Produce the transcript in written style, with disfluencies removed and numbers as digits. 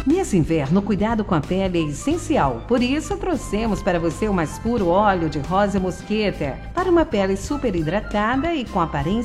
Nesse inverno, cuidado com a pele é essencial. Por isso, trouxemos para você o mais puro óleo de rosa mosqueta para uma pele super hidratada e com aparência